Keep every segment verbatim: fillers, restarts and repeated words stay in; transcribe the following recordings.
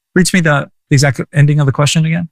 read to me the, the exact ending of the question again?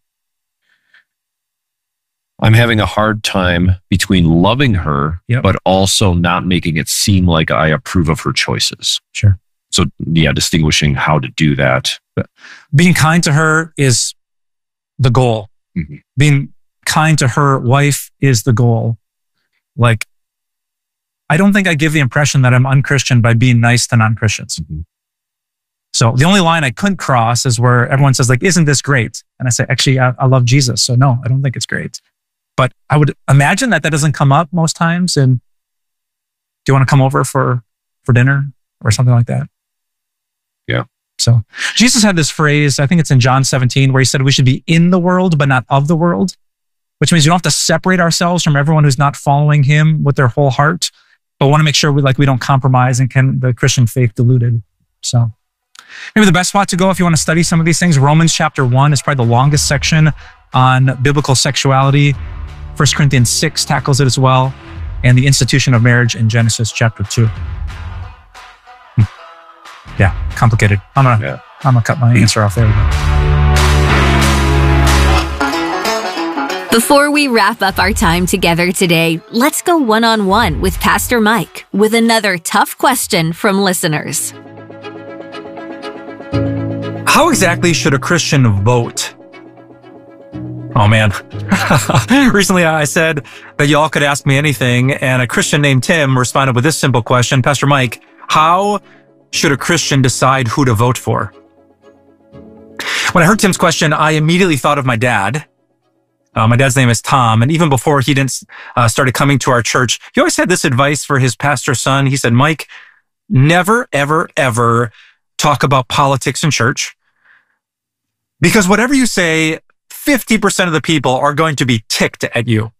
I'm having a hard time between loving her, Yep. but also not making it seem like I approve of her choices. Sure. So yeah, distinguishing how to do that. Being kind to her is the goal. Mm-hmm. Being kind to her wife is the goal. Like, I don't think I give the impression that I'm unchristian by being nice to non-Christians. Mm-hmm. So the only line I couldn't cross is where everyone says, like, isn't this great? And I say, actually, I, I love Jesus. So no, I don't think it's great. But I would imagine that that doesn't come up most times. And do you want to come over for, for dinner or something like that? Yeah. So Jesus had this phrase, I think it's in John seventeen, where he said we should be in the world, but not of the world, which means you don't have to separate ourselves from everyone who's not following him with their whole heart, but want to make sure we like we don't compromise and can the Christian faith diluted. So maybe the best spot to go if you want to study some of these things, Romans chapter one is probably the longest section on biblical sexuality. First Corinthians six tackles it as well, and the institution of marriage in Genesis chapter two. Hmm. Yeah, complicated. I'm gonna, Yeah. I'm gonna cut my answer off there. Before we wrap up our time together today, let's go one-on-one with Pastor Mike with another tough question from listeners. How exactly should a Christian vote? Oh man. Recently I said that y'all could ask me anything, and a Christian named Tim responded with this simple question. Pastor Mike, how should a Christian decide who to vote for? When I heard Tim's question, I immediately thought of my dad. Uh, my dad's name is Tom, and even before he didn't uh, started coming to our church, he always had this advice for his pastor son. He said, Mike, never, ever, ever talk about politics in church, because whatever you say, fifty percent of the people are going to be ticked at you.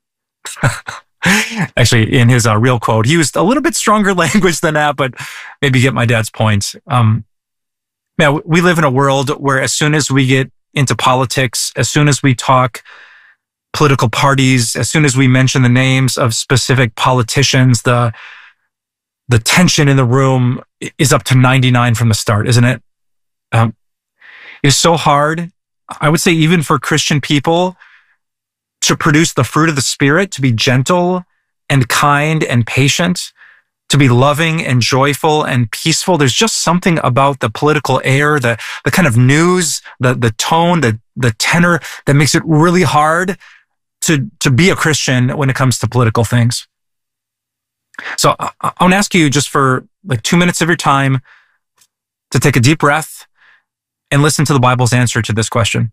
Actually, in his uh, real quote, he used a little bit stronger language than that, but maybe get my dad's point. Um, man, we live in a world where as soon as we get into politics, as soon as we talk political parties, as soon as we mention the names of specific politicians, the the tension in the room is up to ninety-nine from the start, isn't it? Um, it's so hard, I would say, even for Christian people, to produce the fruit of the Spirit, to be gentle and kind and patient, to be loving and joyful and peaceful. There's just something about the political air, the the kind of news, the the tone, the the tenor that makes it really hard to to be a Christian when it comes to political things. So I, I want to ask you just for like two minutes of your time to take a deep breath and listen to the Bible's answer to this question.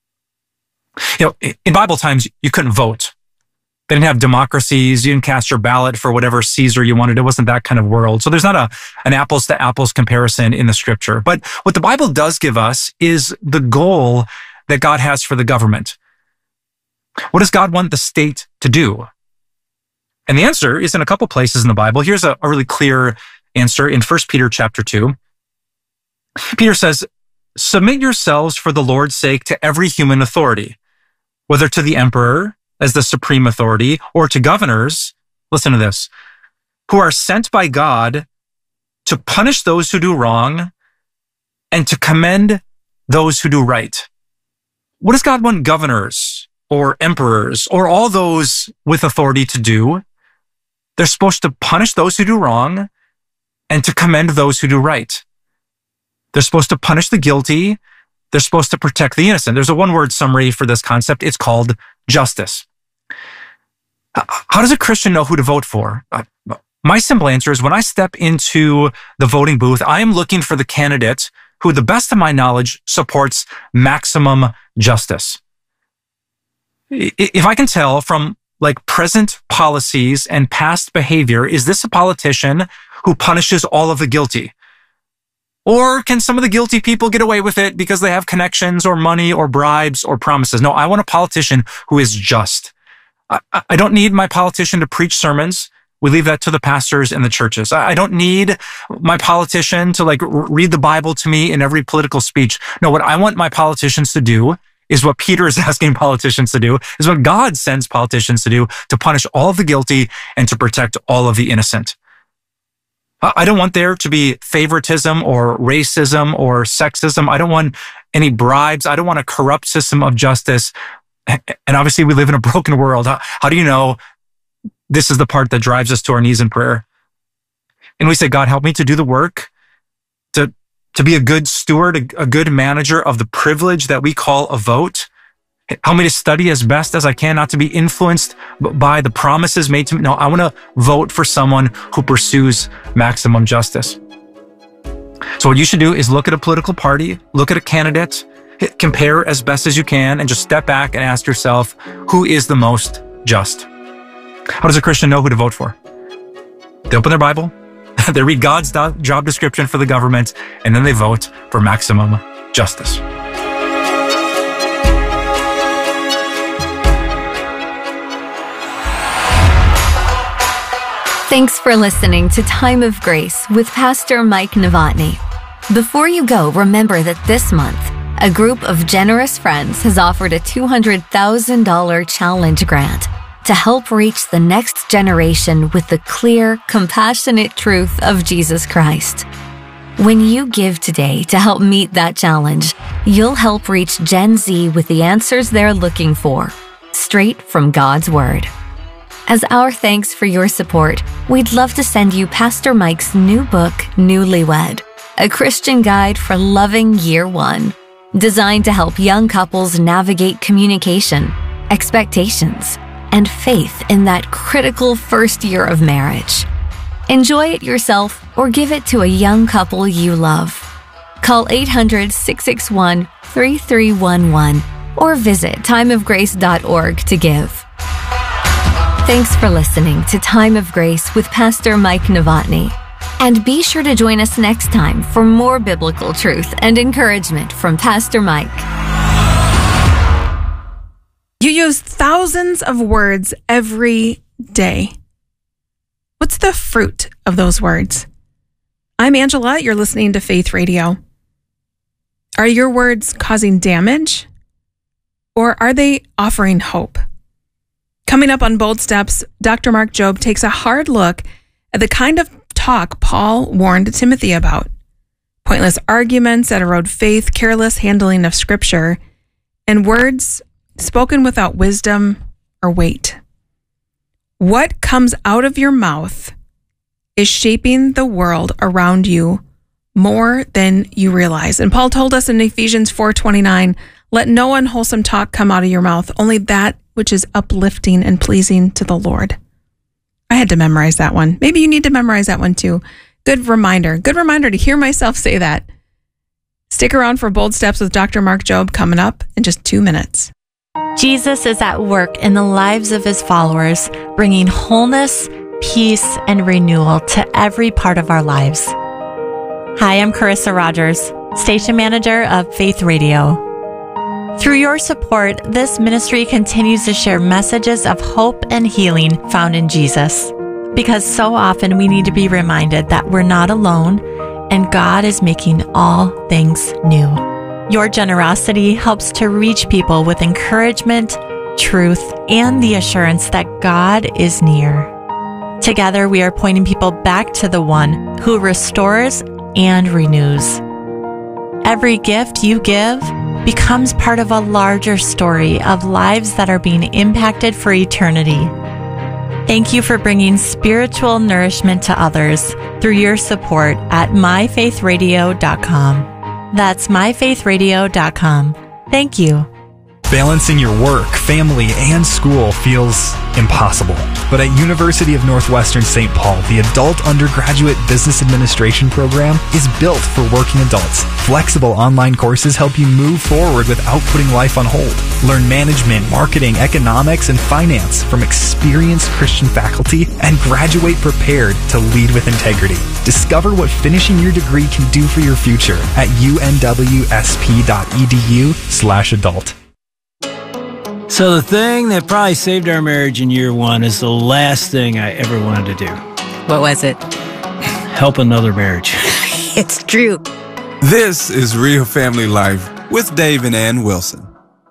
You know, in Bible times, you couldn't vote. They didn't have democracies. You didn't cast your ballot for whatever Caesar you wanted. It wasn't that kind of world. So there's not a an apples to apples comparison in the scripture. But what the Bible does give us is the goal that God has for the government. What does God want the state to do? And the answer is in a couple places in the Bible. Here's a, a really clear answer in First Peter chapter two. Peter says, submit yourselves for the Lord's sake to every human authority, whether to the emperor as the supreme authority or to governors, listen to this, who are sent by God to punish those who do wrong and to commend those who do right. What does God want governors or emperors or all those with authority to do? They're supposed to punish those who do wrong and to commend those who do right. They're supposed to punish the guilty. They're supposed to protect the innocent. There's a one-word summary for this concept. It's called justice. How does a Christian know who to vote for? My simple answer is when I step into the voting booth, I am looking for the candidate who, to the best of my knowledge, supports maximum justice. If I can tell from like present policies and past behavior, is this a politician who punishes all of the guilty? Or can some of the guilty people get away with it because they have connections or money or bribes or promises? No, I want a politician who is just. I, I don't need my politician to preach sermons. We leave that to the pastors and the churches. I, I don't need my politician to like read the Bible to me in every political speech. No, what I want my politicians to do is what Peter is asking politicians to do, is what God sends politicians to do, to punish all of the guilty and to protect all of the innocent. I don't want there to be favoritism or racism or sexism. I don't want any bribes. I don't want a corrupt system of justice. And obviously we live in a broken world. How, how do you know this is the part that drives us to our knees in prayer? And we say, God, help me to do the work, to, to be a good steward, a, a good manager of the privilege that we call a vote. Help me to study as best as I can, not to be influenced by the promises made to me. No, I want to vote for someone who pursues maximum justice. So what you should do is look at a political party, look at a candidate, compare as best as you can, and just step back and ask yourself, who is the most just? How does a Christian know who to vote for? They open their Bible, they read God's do- job description for the government, and then they vote for maximum justice. Thanks for listening to Time of Grace with Pastor Mike Novotny. Before you go, remember that this month, a group of generous friends has offered a two hundred thousand dollars challenge grant to help reach the next generation with the clear, compassionate truth of Jesus Christ. When you give today to help meet that challenge, you'll help reach Gen Z with the answers they're looking for, straight from God's Word. As our thanks for your support, we'd love to send you Pastor Mike's new book, Newlywed, a Christian guide for loving year one, designed to help young couples navigate communication, expectations, and faith in that critical first year of marriage. Enjoy it yourself or give it to a young couple you love. Call eight hundred, six six one, three three one one or visit time of grace dot org to give. Thanks for listening to Time of Grace with Pastor Mike Novotny. And be sure to join us next time for more biblical truth and encouragement from Pastor Mike. You use thousands of words every day. What's the fruit of those words? I'm Angela. You're listening to Faith Radio. Are your words causing damage, or are they offering hope? Coming up on Bold Steps, Doctor Mark Jobe takes a hard look at the kind of talk Paul warned Timothy about. Pointless arguments that erode faith, careless handling of Scripture, and words spoken without wisdom or weight. What comes out of your mouth is shaping the world around you more than you realize. And Paul told us in Ephesians four twenty-nine, let no unwholesome talk come out of your mouth, only that which is uplifting and pleasing to the Lord. I had to memorize that one. Maybe you need to memorize that one too. Good reminder. Good reminder to hear myself say that. Stick around for Bold Steps with Doctor Mark Jobe coming up in just two minutes. Jesus is at work in the lives of his followers, bringing wholeness, peace, and renewal to every part of our lives. Hi, I'm Carissa Rogers, station manager of Faith Radio. Through your support, this ministry continues to share messages of hope and healing found in Jesus. Because so often we need to be reminded that we're not alone and God is making all things new. Your generosity helps to reach people with encouragement, truth, and the assurance that God is near. Together, we are pointing people back to the one who restores and renews. Every gift you give becomes part of a larger story of lives that are being impacted for eternity. Thank you for bringing spiritual nourishment to others through your support at my faith radio dot com. That's my faith radio dot com. Thank you. Balancing your work, family, and school feels impossible. But at University of Northwestern Saint Paul, the Adult Undergraduate Business Administration program is built for working adults. Flexible online courses help you move forward without putting life on hold. Learn management, marketing, economics, and finance from experienced Christian faculty and graduate prepared to lead with integrity. Discover what finishing your degree can do for your future at U N W S P dot E D U slash adult. So the thing that probably saved our marriage in year one is the last thing I ever wanted to do. What was it? Help another marriage. It's true. This is Real Family Life with Dave and Ann Wilson.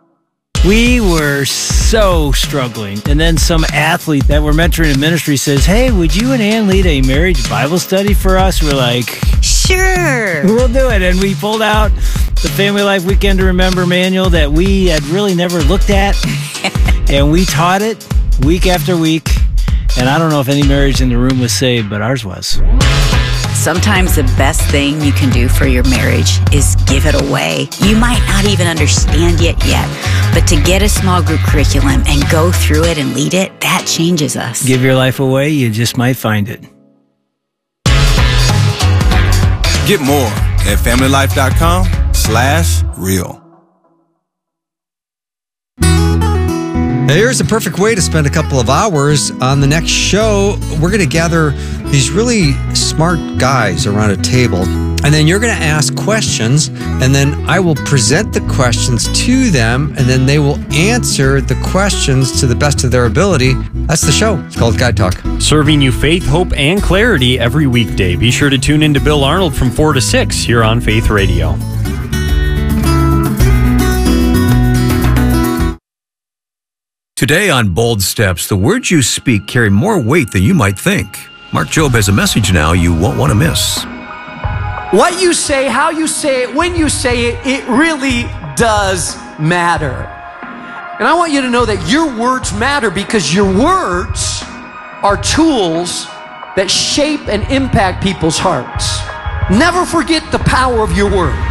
We were so struggling. And then some athlete that we're mentoring in ministry says, hey, would you and Ann lead a marriage Bible study for us? We're like, sure, we'll do it. And we pulled out the Family Life Weekend to Remember manual that we had really never looked at. And we taught it week after week. And I don't know if any marriage in the room was saved, but ours was. Sometimes the best thing you can do for your marriage is give it away. You might not even understand it yet, but to get a small group curriculum and go through it and lead it, that changes us. Give your life away, you just might find it. Get more at familylife.com slash real. Here's a perfect way to spend a couple of hours on the next show. We're going to gather these really smart guys around a table, and then you're going to ask questions, and then I will present the questions to them, and then they will answer the questions to the best of their ability. That's the show. It's called Guy Talk. Serving you faith, hope, and clarity every weekday. Be sure to tune in to Bill Arnold from four to six here on Faith Radio. Today on Bold Steps, the words you speak carry more weight than you might think. Mark Jobe has a message now you won't want to miss. What you say, how you say it, when you say it, it really does matter. And I want you to know that your words matter because your words are tools that shape and impact people's hearts. Never forget the power of your words.